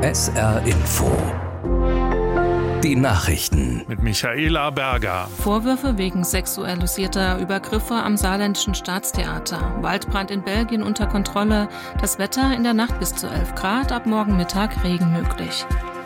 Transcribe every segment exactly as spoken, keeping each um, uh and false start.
S R Info. Die Nachrichten mit Michaela Berger. Vorwürfe wegen sexualisierter Übergriffe am Saarländischen Staatstheater. Waldbrand in Belgien unter Kontrolle. Das Wetter in der Nacht bis zu elf Grad, ab morgen Mittag Regen möglich.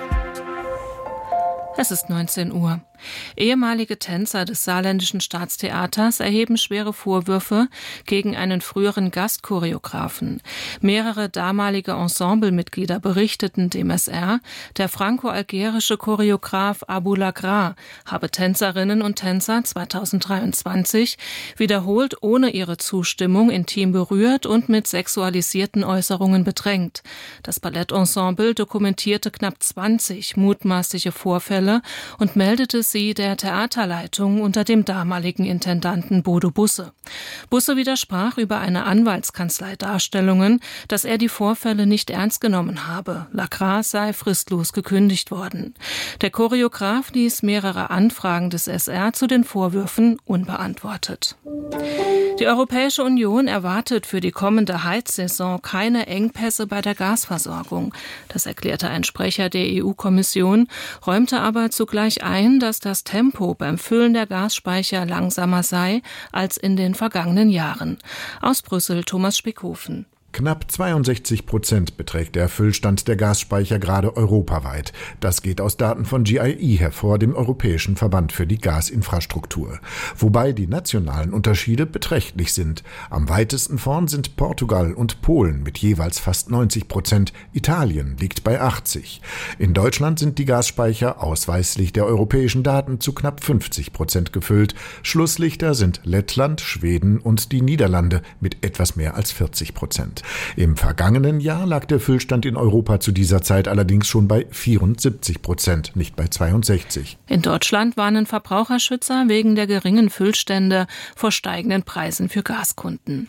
Es ist neunzehn Uhr. Ehemalige Tänzer des Saarländischen Staatstheaters erheben schwere Vorwürfe gegen einen früheren Gastchoreografen. Mehrere damalige Ensemblemitglieder berichteten dem S R, der franco-algerische Choreograf Abou Lagra habe Tänzerinnen und Tänzer zweitausenddreiundzwanzig wiederholt ohne ihre Zustimmung intim berührt und mit sexualisierten Äußerungen bedrängt. Das Ballettensemble dokumentierte knapp zwanzig mutmaßliche Vorfälle und meldete sie der Theaterleitung unter dem damaligen Intendanten Bodo Busse. Busse widersprach über eine Anwaltskanzlei Darstellungen, dass er die Vorfälle nicht ernst genommen habe. Lagra sei fristlos gekündigt worden. Der Choreograf ließ mehrere Anfragen des S R zu den Vorwürfen unbeantwortet. Die Europäische Union erwartet für die kommende Heizsaison keine Engpässe bei der Gasversorgung. Das erklärte ein Sprecher der E U-Kommission, räumte aber zugleich ein, dass das Tempo beim Füllen der Gasspeicher langsamer sei als in den vergangenen Jahren. Aus Brüssel Thomas Spickhofen. Knapp zweiundsechzig Prozent beträgt der Füllstand der Gasspeicher gerade europaweit. Das geht aus Daten von G I E hervor, dem Europäischen Verband für die Gasinfrastruktur. Wobei die nationalen Unterschiede beträchtlich sind. Am weitesten vorn sind Portugal und Polen mit jeweils fast neunzig Prozent. Italien liegt bei achtzig. In Deutschland sind die Gasspeicher ausweislich der europäischen Daten zu knapp fünfzig Prozent gefüllt. Schlusslichter sind Lettland, Schweden und die Niederlande mit etwas mehr als vierzig Prozent. Im vergangenen Jahr lag der Füllstand in Europa zu dieser Zeit allerdings schon bei vierundsiebzig Prozent, nicht bei zweiundsechzig. In Deutschland warnen Verbraucherschützer wegen der geringen Füllstände vor steigenden Preisen für Gaskunden.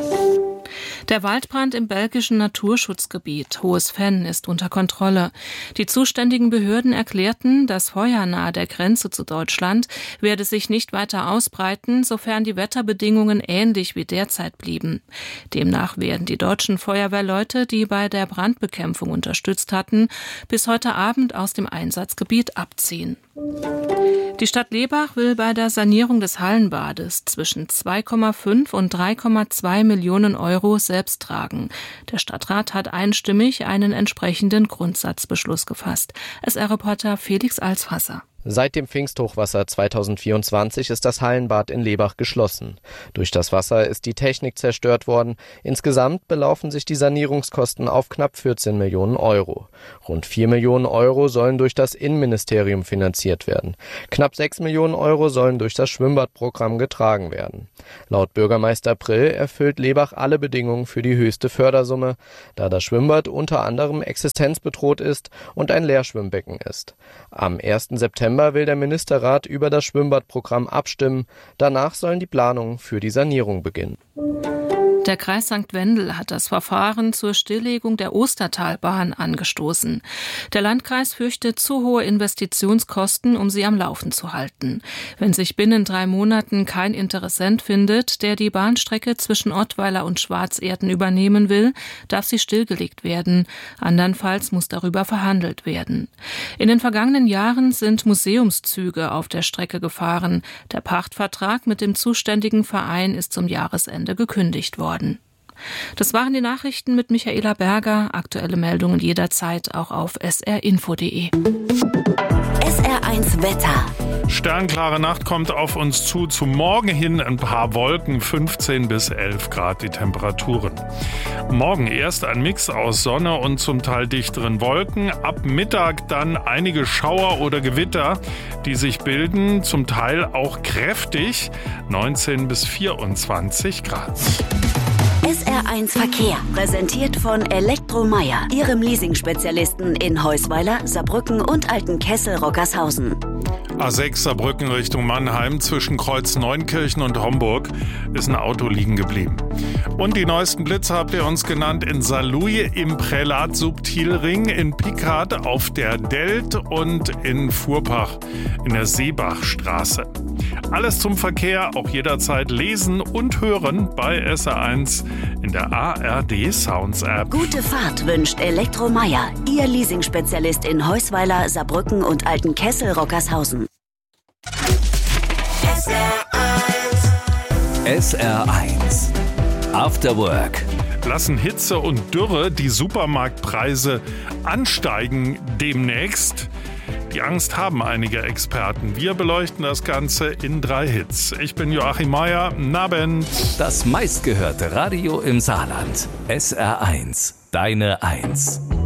Der Waldbrand im belgischen Naturschutzgebiet Hohes Venn ist unter Kontrolle. Die zuständigen Behörden erklärten, das Feuer nahe der Grenze zu Deutschland werde sich nicht weiter ausbreiten, sofern die Wetterbedingungen ähnlich wie derzeit blieben. Demnach werden die deutschen Feuerwehrleute, die bei der Brandbekämpfung unterstützt hatten, bis heute Abend aus dem Einsatzgebiet abziehen. Die Stadt Lebach will bei der Sanierung des Hallenbades zwischen zwei Komma fünf und drei Komma zwei Millionen Euro selbst tragen. Der Stadtrat hat einstimmig einen entsprechenden Grundsatzbeschluss gefasst. S R-Reporter Felix Alswasser. Seit dem Pfingsthochwasser zweitausendvierundzwanzig ist das Hallenbad in Lebach geschlossen. Durch das Wasser ist die Technik zerstört worden. Insgesamt belaufen sich die Sanierungskosten auf knapp vierzehn Millionen Euro. Rund vier Millionen Euro sollen durch das Innenministerium finanziert werden. Knapp sechs Millionen Euro sollen durch das Schwimmbadprogramm getragen werden. Laut Bürgermeister Prill erfüllt Lebach alle Bedingungen für die höchste Fördersumme, da das Schwimmbad unter anderem existenzbedroht ist und ein Leerschwimmbecken ist. Am ersten September will der Ministerrat über das Schwimmbadprogramm abstimmen. Danach sollen die Planungen für die Sanierung beginnen. Der Kreis Sankt Wendel hat das Verfahren zur Stilllegung der Ostertalbahn angestoßen. Der Landkreis fürchtet zu hohe Investitionskosten, um sie am Laufen zu halten. Wenn sich binnen drei Monaten kein Interessent findet, der die Bahnstrecke zwischen Ottweiler und Schwarzerden übernehmen will, darf sie stillgelegt werden. Andernfalls muss darüber verhandelt werden. In den vergangenen Jahren sind Museumszüge auf der Strecke gefahren. Der Pachtvertrag mit dem zuständigen Verein ist zum Jahresende gekündigt worden. Das waren die Nachrichten mit Michaela Berger. Aktuelle Meldungen jederzeit auch auf s r info punkt d e. S R eins Wetter. Sternklare Nacht kommt auf uns zu. Zum Morgen hin ein paar Wolken, fünfzehn bis elf Grad die Temperaturen. Morgen erst ein Mix aus Sonne und zum Teil dichteren Wolken. Ab Mittag dann einige Schauer oder Gewitter, die sich bilden, zum Teil auch kräftig, neunzehn bis vierundzwanzig Grad. S R eins Verkehr, präsentiert von Elektromeier, Ihrem Leasing-Spezialisten in Heusweiler, Saarbrücken und Altenkessel-Rockershausen. A sechs Saarbrücken Richtung Mannheim, zwischen Kreuz Neunkirchen und Homburg ist ein Auto liegen geblieben. Und die neuesten Blitze habt ihr uns genannt in Saarlouis im Prälat-Subtilring, in Pickhardt auf der Delt und in Furpach in der Seebachstraße. Alles zum Verkehr, auch jederzeit lesen und hören bei S R eins in der A R D Sounds App. Gute Fahrt wünscht Elektromeier, Ihr Leasing-Spezialist in Heusweiler, Saarbrücken und Altenkessel-Rockershausen. S R eins After Work. Lassen Hitze und Dürre die Supermarktpreise ansteigen demnächst? Die Angst haben einige Experten. Wir beleuchten das Ganze in drei Hits. Ich bin Joachim Meier. Nabend. Das meistgehörte Radio im Saarland. S R eins. Deine Eins.